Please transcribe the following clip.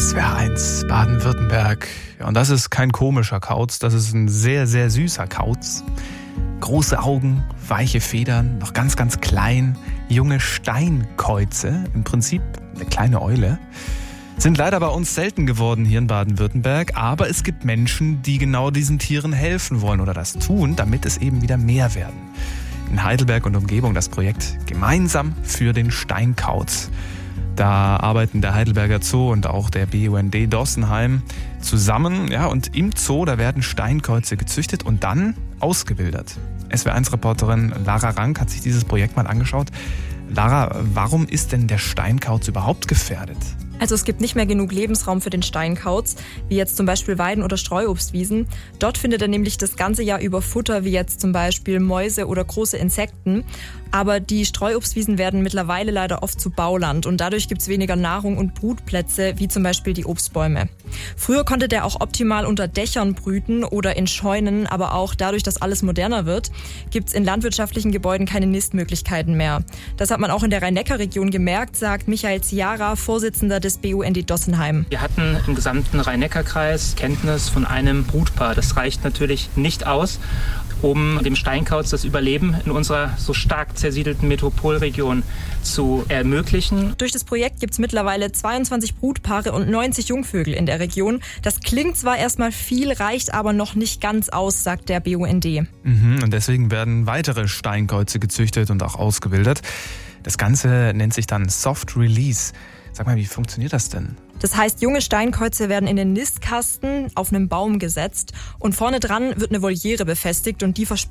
SWR1 Baden-Württemberg. Und das ist kein komischer Kauz, das ist ein sehr, sehr süßer Kauz. Große Augen, weiche Federn, noch ganz, ganz klein, junge Steinkäuze, im Prinzip eine kleine Eule. Sind leider bei uns selten geworden hier in Baden-Württemberg, aber es gibt Menschen, die genau diesen Tieren helfen wollen oder das tun, damit es eben wieder mehr werden. In Heidelberg und Umgebung das Projekt Gemeinsam für den Steinkauz. Da arbeiten der Heidelberger Zoo und auch der BUND Dossenheim zusammen. Ja, und im Zoo, da werden Steinkäuze gezüchtet und dann ausgebildet. SWR1-Reporterin Lara Rank hat sich dieses Projekt mal angeschaut. Lara, warum ist denn der Steinkauz überhaupt gefährdet? Also es gibt nicht mehr genug Lebensraum für den Steinkauz, wie jetzt zum Beispiel Weiden- oder Streuobstwiesen. Dort findet er nämlich das ganze Jahr über Futter, wie jetzt zum Beispiel Mäuse oder große Insekten. Aber die Streuobstwiesen werden mittlerweile leider oft zu Bauland und dadurch gibt es weniger Nahrung und Brutplätze, wie zum Beispiel die Obstbäume. Früher konnte der auch optimal unter Dächern brüten oder in Scheunen, aber auch dadurch, dass alles moderner wird, gibt es in landwirtschaftlichen Gebäuden keine Nistmöglichkeiten mehr. Das hat man auch in der Rhein-Neckar-Region gemerkt, sagt Michael Ziara, Vorsitzender des BUND Dossenheim. Wir hatten im gesamten Rhein-Neckar-Kreis Kenntnis von einem Brutpaar. Das reicht natürlich nicht aus, um dem Steinkauz das Überleben in unserer so stark zersiedelten Metropolregion zu ermöglichen. Durch das Projekt gibt es mittlerweile 22 Brutpaare und 90 Jungvögel in der Region. Das klingt zwar erstmal viel, reicht aber noch nicht ganz aus, sagt der BUND. Und deswegen werden weitere Steinkäuze gezüchtet und auch ausgebildet. Das Ganze nennt sich dann Soft Release. Sag mal, wie funktioniert das denn? Das heißt, junge Steinkäuze werden in den Nistkasten auf einem Baum gesetzt und vorne dran wird eine Voliere befestigt und die versperrt